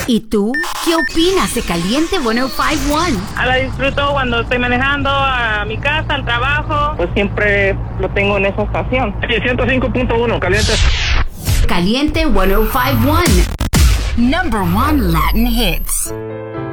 ¿Y tú? ¿Qué opinas de Caliente 105.1? La disfruto cuando estoy manejando a mi casa, al trabajo. Pues siempre lo tengo en esa estación. 105.1, Caliente. Caliente 105.1. Number 1 Latin hits.